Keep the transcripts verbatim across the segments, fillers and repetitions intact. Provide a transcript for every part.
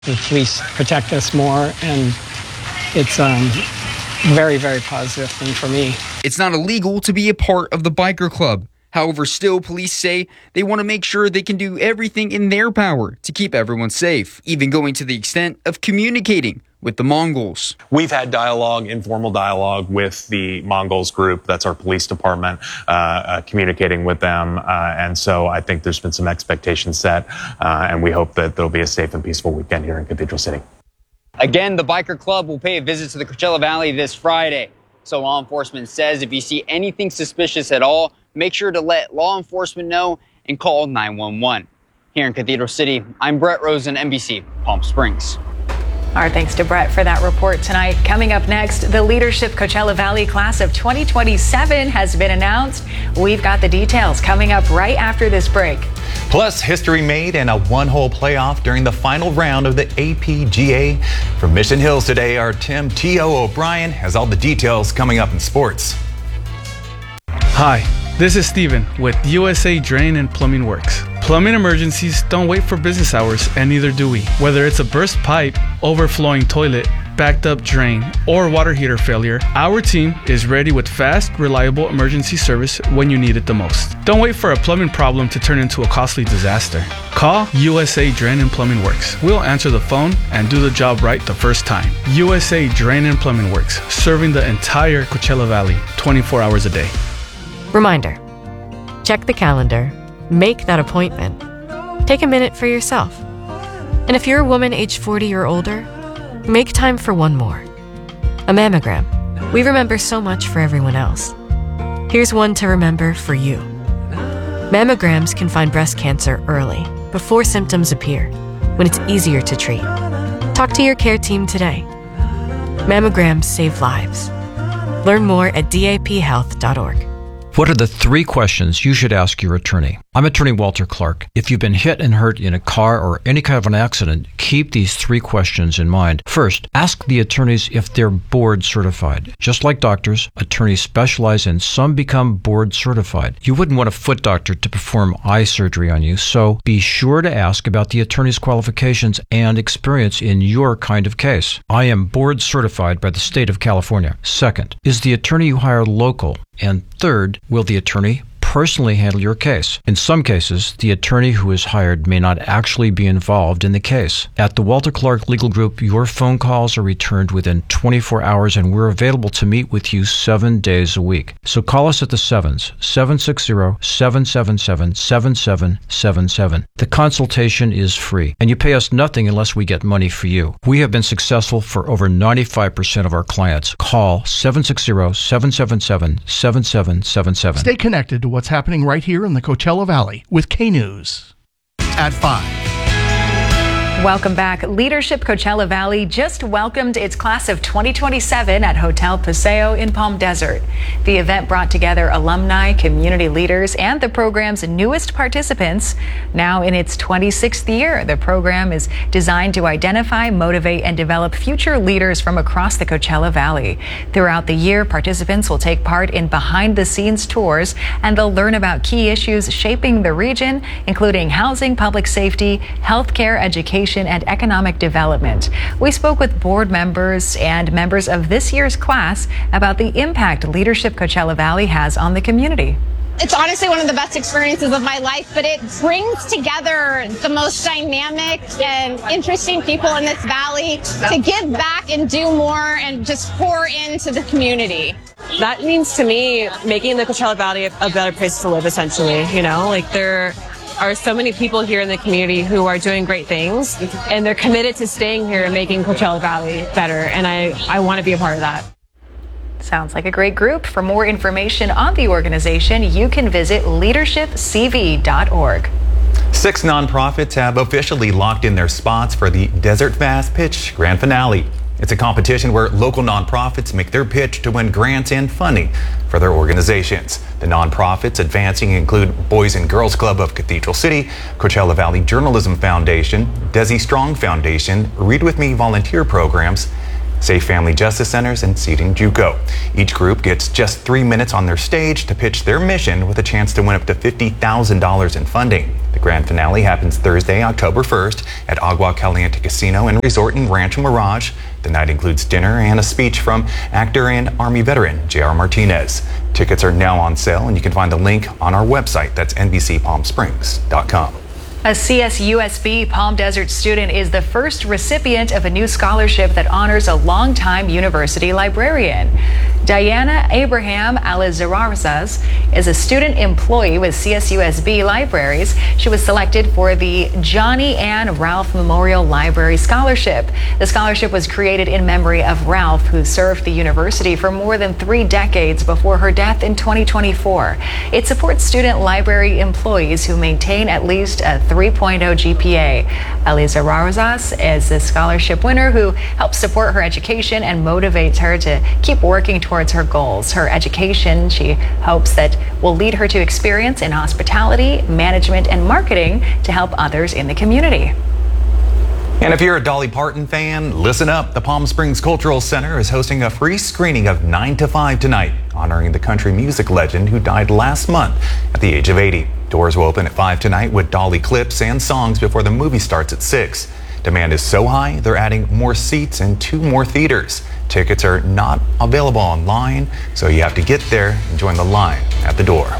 The police protect us more, and it's um, a very, very positive thing for me. It's not illegal to be a part of the biker club. However, still, police say they want to make sure they can do everything in their power to keep everyone safe, even going to the extent of communicating with the Mongols. We've had dialogue, informal dialogue with the Mongols group. That's our police department, uh, uh, communicating with them. Uh, and so I think there's been some expectations set, uh, and we hope that there'll be a safe and peaceful weekend here in Cathedral City. Again, the biker club will pay a visit to the Coachella Valley this Friday. So law enforcement says if you see anything suspicious at all, make sure to let law enforcement know and call nine one one. Here in Cathedral City, I'm Brett Rosen, N B C, Palm Springs. Our thanks to Brett for that report tonight. Coming up next, the Leadership Coachella Valley class of twenty twenty-seven has been announced. We've got the details coming up right after this break. Plus, history made in a one-hole playoff during the final round of the A P G A. From Mission Hills today, our Tim T O O'Brien has all the details coming up in sports. Hi, this is Steven with U S A Drain and Plumbing Works. Plumbing emergencies don't wait for business hours, and neither do we. Whether it's a burst pipe, overflowing toilet, backed up drain, or water heater failure, our team is ready with fast, reliable emergency service when you need it the most. Don't wait for a plumbing problem to turn into a costly disaster. Call U S A Drain and Plumbing Works. We'll answer the phone and do the job right the first time. U S A Drain and Plumbing Works, serving the entire Coachella Valley twenty-four hours a day. Reminder, check the calendar, make that appointment, take a minute for yourself. And if you're a woman age forty or older, make time for one more. A mammogram. We remember so much for everyone else. Here's one to remember for you. Mammograms can find breast cancer early, before symptoms appear, when it's easier to treat. Talk to your care team today. Mammograms save lives. Learn more at D A P health dot org. What are the three questions you should ask your attorney? I'm attorney Walter Clark. If you've been hit and hurt in a car or any kind of an accident, keep these three questions in mind. First, ask the attorneys if they're board certified. Just like doctors, attorneys specialize and some become board certified. You wouldn't want a foot doctor to perform eye surgery on you, so be sure to ask about the attorney's qualifications and experience in your kind of case. I am board certified by the state of California. Second, is the attorney you hire local? And third, will the attorney personally handle your case? In some cases, the attorney who is hired may not actually be involved in the case. At the Walter Clark Legal Group, your phone calls are returned within twenty-four hours, and we're available to meet with you seven days a week. So call us at the sevens, seven six zero, seven seven seven, seven seven seven seven. The consultation is free, and you pay us nothing unless we get money for you. We have been successful for over ninety-five percent of our clients. Call seven six zero, seven seven seven, seven seven seven seven. Stay connected to what's happening right here in the Coachella Valley with K-News at five. Welcome back. Leadership Coachella Valley just welcomed its class of twenty twenty-seven at Hotel Paseo in Palm Desert. The event brought together alumni, community leaders, and the program's newest participants. Now in its twenty-sixth year, the program is designed to identify, motivate, and develop future leaders from across the Coachella Valley. Throughout the year, participants will take part in behind-the-scenes tours, and they'll learn about key issues shaping the region, including housing, public safety, healthcare, education, and economic development. We spoke with board members and members of this year's class about the impact Leadership Coachella Valley has on the community. It's honestly one of the best experiences of my life, but it brings together the most dynamic and interesting people in this valley to give back and do more and just pour into the community. That means to me making the Coachella Valley a better place to live, essentially. You know, like there are so many people here in the community who are doing great things, and they're committed to staying here and making Coachella Valley better, and I, I want to be a part of that. Sounds like a great group. For more information on the organization, you can visit leadership c v dot org. Six nonprofits have officially locked in their spots for the Desert Fast Pitch Grand Finale. It's a competition where local nonprofits make their pitch to win grants and funding for their organizations. The nonprofits advancing include Boys and Girls Club of Cathedral City, Coachella Valley Journalism Foundation, Desi Strong Foundation, Read With Me volunteer programs, Safe Family Justice Centers, and Seating JUCO. Each group gets just three minutes on their stage to pitch their mission with a chance to win up to fifty thousand dollars in funding. The grand finale happens Thursday, October first at Agua Caliente Casino and Resort in Rancho Mirage. The night includes dinner and a speech from actor and Army veteran J R Martinez. Tickets are now on sale, and you can find the link on our website. That's N B C Palm Springs dot com. A C S U S B Palm Desert student is the first recipient of a new scholarship that honors a longtime university librarian. Diana Abraham Alizarazas is a student employee with C S U S B Libraries. She was selected for the Johnny and Ralph Memorial Library Scholarship. The scholarship was created in memory of Ralph, who served the university for more than three decades before her death in twenty twenty-four. It supports student library employees who maintain at least a three point oh G P A. Alizarazas is a scholarship winner who helps support her education and motivates her to keep working towards her goals. Her education, she hopes, that will lead her to experience in hospitality, management, and marketing to help others in the community. And if you're a Dolly Parton fan, listen up. The Palm Springs Cultural Center is hosting a free screening of nine to five tonight, honoring the country music legend who died last month at the age of eighty. Doors will open at five tonight with Dolly clips and songs before the movie starts at six. Demand is so high, they're adding more seats and two more theaters. Tickets are not available online, so you have to get there and join the line at the door.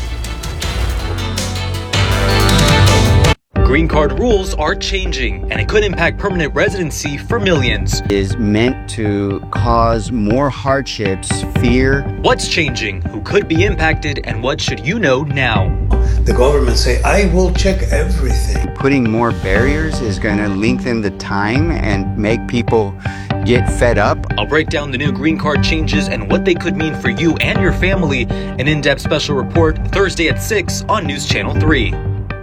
Green card rules are changing, and it could impact permanent residency for millions. It is meant to cause more hardships, fear. What's changing? Who could be impacted? And what should you know now? The government say, I will check everything. Putting more barriers is going to lengthen the time and make people get fed up. I'll break down the new green card changes and what they could mean for you and your family. An in-depth special report Thursday at six on News Channel three.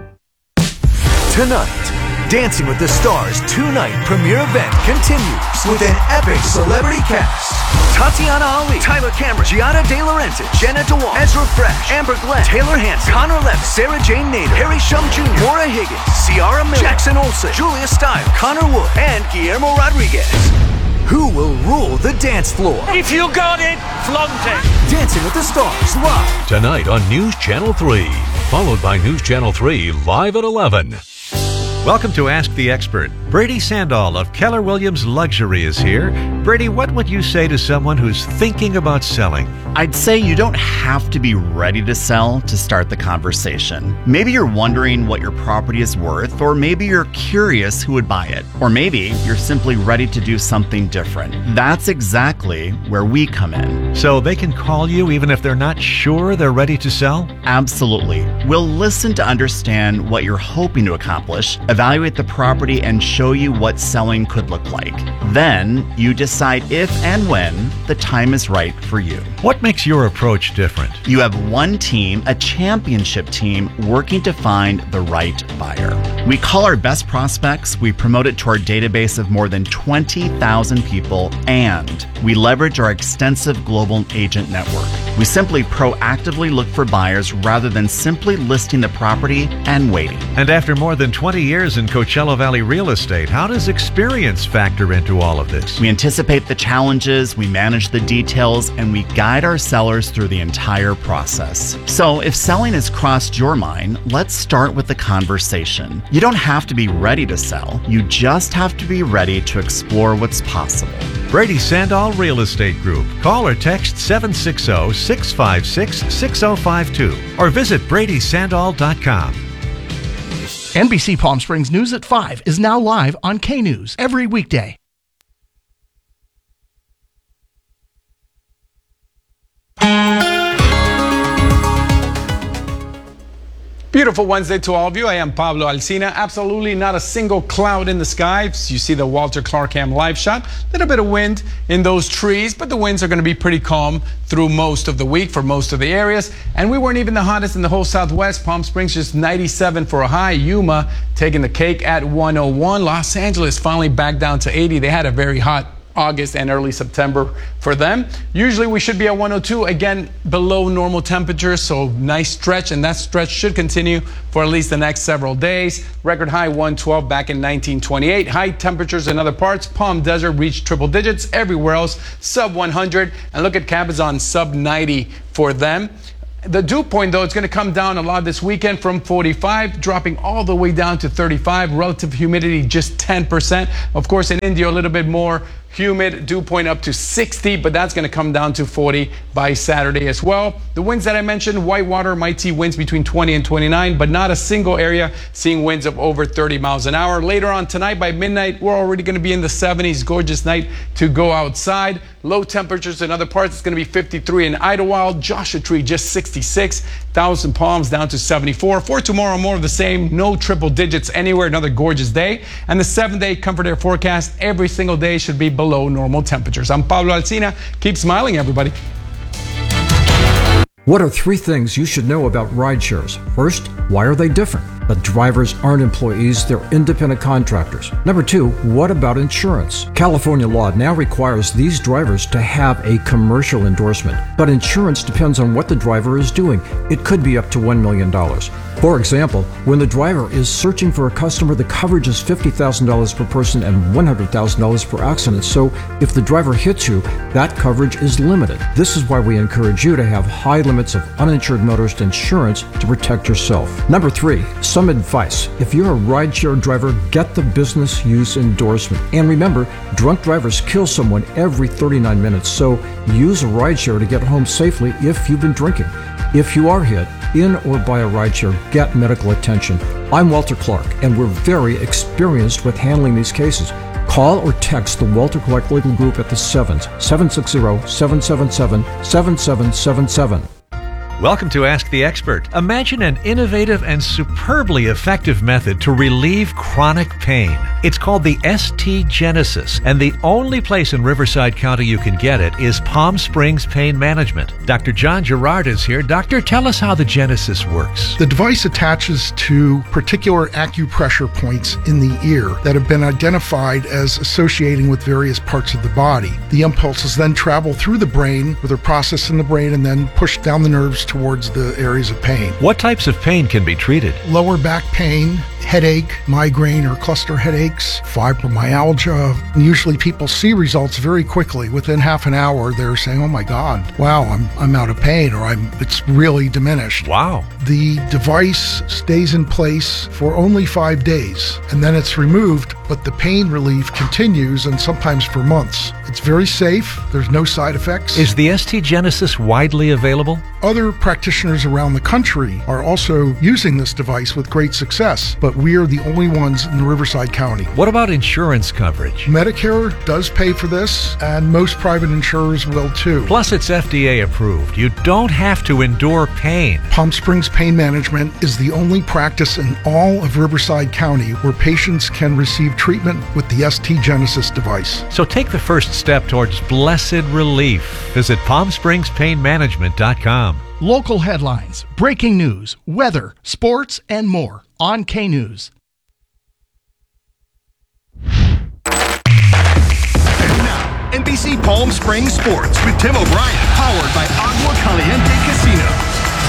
Tonight, Dancing with the Stars two-night premiere event continues with an epic celebrity cast. Tatiana Ali, Tyler Cameron, Gianna De Laurentiis, Jenna Dewan, Ezra Fresh, Amber Glenn, Taylor Hanson, Connor Levin, Sarah Jane Nader, Harry Shum Junior, Maura Higgins, Ciara Miller, Jackson Olsen, Julia Stiles, Connor Wood, and Guillermo Rodriguez. Who will rule the dance floor? If you got it, flaunt it. Dancing with the Stars live tonight on News Channel three, followed by News Channel three live at eleven. Welcome to Ask the Expert. Brady Sandall of Keller Williams Luxury is here. Brady, what would you say to someone who's thinking about selling? I'd say you don't have to be ready to sell to start the conversation. Maybe you're wondering what your property is worth, or maybe you're curious who would buy it, or maybe you're simply ready to do something different. That's exactly where we come in. So they can call you even if they're not sure they're ready to sell? Absolutely. We'll listen to understand what you're hoping to accomplish, evaluate the property, and show you what selling could look like. Then you decide if and when the time is right for you. What makes your approach different? You have one team, a championship team, working to find the right buyer. We call our best prospects, we promote it to our database of more than twenty thousand people, and we leverage our extensive global agent network. We simply proactively look for buyers rather than simply listing the property and waiting. And after more than twenty years in Coachella Valley real estate, how does experience factor into all of this? We anticipate the challenges, we manage the details, and we guide our sellers through the entire process. So if selling has crossed your mind, let's start with the conversation. You don't have to be ready to sell. You just have to be ready to explore what's possible. Brady Sandall Real Estate Group. Call or text seven six zero, six five six, six zero five two or visit Brady Sandall dot com. N B C Palm Springs News at five is now live on K News every weekday. Beautiful Wednesday to all of you. I am Pablo Alcina. Absolutely not a single cloud in the sky. You see the Walter Clarkham live shot. A little bit of wind in those trees, but the winds are going to be pretty calm through most of the week for most of the areas. And we weren't even the hottest in the whole Southwest. Palm Springs just ninety-seven for a high. Yuma taking the cake at one oh one. Los Angeles finally back down to eighty. They had a very hot August and early September for them. Usually we should be at one oh two, again below normal temperatures, so nice stretch, and that stretch should continue for at least the next several days. Record high one twelve back in nineteen twenty-eight. High temperatures in other parts. Palm Desert reached triple digits. Everywhere else sub one hundred, and look at Cabazon, sub ninety for them. The dew point, though, it's going to come down a lot this weekend from forty-five, dropping all the way down to thirty-five. Relative humidity just ten percent. Of course, in India, a little bit more humid, dew point up to sixty, but that's going to come down to forty by Saturday as well. The winds that I mentioned, Whitewater might see winds between twenty and twenty-nine, but not a single area seeing winds of over thirty miles an hour. Later on tonight, by midnight, we're already going to be in the seventies. Gorgeous night to go outside. Low temperatures in other parts, it's going to be fifty-three in Idlewild. Joshua Tree just sixty-six. Thousand Palms down to seventy-four. For tomorrow, more of the same. No triple digits anywhere. Another gorgeous day. And the seven-day Comfort Air forecast, every single day should be below normal temperatures. I'm Pablo Alcina. Keep smiling, everybody. What are three things you should know about ride shares? First, why are they different? The drivers aren't employees, they're independent contractors. Number two, what about insurance? California law now requires these drivers to have a commercial endorsement, but insurance depends on what the driver is doing. It could be up to one million dollars. For example, when the driver is searching for a customer, the coverage is fifty thousand dollars per person and one hundred thousand dollars per accident. So if the driver hits you, that coverage is limited. This is why we encourage you to have high limits of uninsured motorist insurance to protect yourself. Number three, some advice. If you're a rideshare driver, get the business use endorsement. And remember, drunk drivers kill someone every thirty-nine minutes, so use a rideshare to get home safely if you've been drinking. If you are hit in or by a rideshare, get medical attention. I'm Walter Clark, and we're very experienced with handling these cases. Call or text the Walter Clark Legal Group at the sevens, seven six zero, seven seven seven, seven seven seven seven. Welcome to Ask the Expert. Imagine an innovative and superbly effective method to relieve chronic pain. It's called the S T Genesis, and the only place in Riverside County you can get it is Palm Springs Pain Management. Doctor John Gerard is here. Doctor, tell us how the Genesis works. The device attaches to particular acupressure points in the ear that have been identified as associating with various parts of the body. The impulses then travel through the brain, where they're processed in the brain, and then push down the nerves towards the areas of pain. What types of pain can be treated? Lower back pain, headache, migraine or cluster headaches, fibromyalgia. Usually people see results very quickly. Within half an hour, they're saying, oh my God, wow, I'm I'm out of pain, or I'm it's really diminished. Wow. The device stays in place for only five days, and then it's removed, but the pain relief continues, and sometimes for months. It's very safe. There's no side effects. Is the S T Genesis widely available? Other practitioners around the country are also using this device with great success, but we are the only ones in Riverside County. What about insurance coverage? Medicare does pay for this, and most private insurers will too. Plus, it's F D A approved. You don't have to endure pain. Palm Springs Pain Management is the only practice in all of Riverside County where patients can receive treatment with the S T Genesis device. So take the first step towards blessed relief. Visit palm springs pain management dot com. Local headlines, breaking news, weather, sports, and more on K News. N B C Palm Springs Sports with Tim O'Brien, powered by Agua Caliente Casino.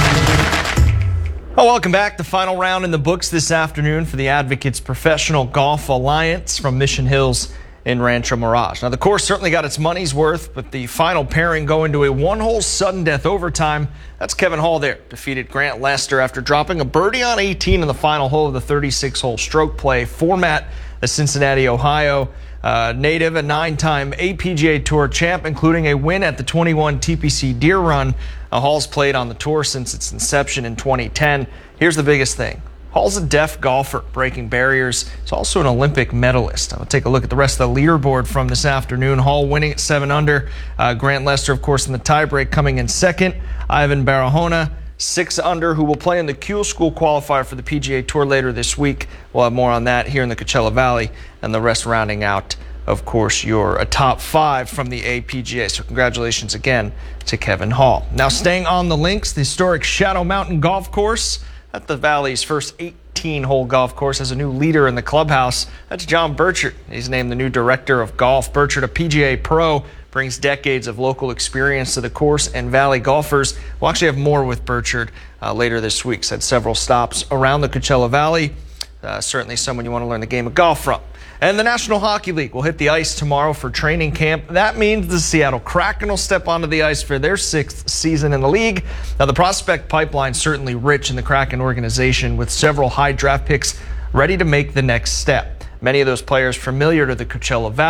Oh, welcome back. The final round in the books this afternoon for the Advocates Professional Golf Alliance from Mission Hills in Rancho Mirage. Now, the course certainly got its money's worth, but the final pairing going to a one-hole sudden death overtime. That's Kevin Hall there. Defeated Grant Lester after dropping a birdie on eighteen in the final hole of the thirty-six hole stroke play format. The Cincinnati, Ohio uh, native, a nine-time A P G A Tour champ, including a win at the twenty-one T P C Deer Run. Uh, Hall's played on the tour since its inception in twenty ten. Here's the biggest thing. Hall's a deaf golfer, breaking barriers. He's also an Olympic medalist. I'll take a look at the rest of the leaderboard from this afternoon. Hall winning at seven under. Uh, Grant Lester, of course, in the tiebreak coming in second. Ivan Barahona, six under, who will play in the Kuhl School qualifier for the P G A Tour later this week. We'll have more on that here in the Coachella Valley, and the rest rounding out, of course, your a top five from the A P G A. So congratulations again to Kevin Hall. Now staying on the links, the historic Shadow Mountain Golf Course at the Valley's first eighteen hole golf course has a new leader in the clubhouse. That's John Burchard. He's named the new director of golf. Burchard, a P G A pro, brings decades of local experience to the course and Valley golfers. We'll actually have more with Burchard uh, later this week. He's had several stops around the Coachella Valley. Uh, certainly someone you want to learn the game of golf from. And the National Hockey League will hit the ice tomorrow for training camp. That means the Seattle Kraken will step onto the ice for their sixth season in the league. Now, the prospect pipeline certainly rich in the Kraken organization, with several high draft picks ready to make the next step. Many of those players familiar to the Coachella Valley.